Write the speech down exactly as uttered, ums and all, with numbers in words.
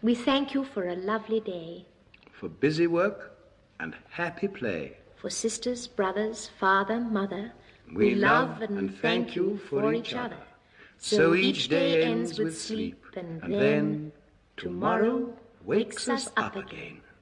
We thank you for a lovely day. For busy work and happy play. For sisters, brothers, father, mother. We, we love and, and thank you for each other. So each day ends with sleep, and, and then tomorrow wakes us up again.